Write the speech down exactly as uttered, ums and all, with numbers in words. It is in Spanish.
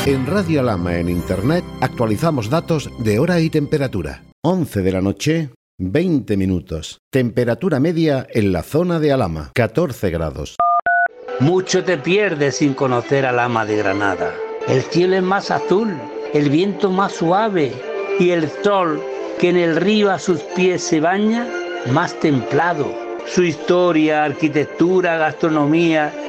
En Radio Alhama en Internet actualizamos datos de hora y temperatura. once de la noche, veinte minutos. Temperatura media en la zona de Alhama, catorce grados. Mucho te pierdes sin conocer Alhama de Granada. El cielo es más azul, el viento más suave y el sol que en el río a sus pies se baña, más templado. Su historia, arquitectura, gastronomía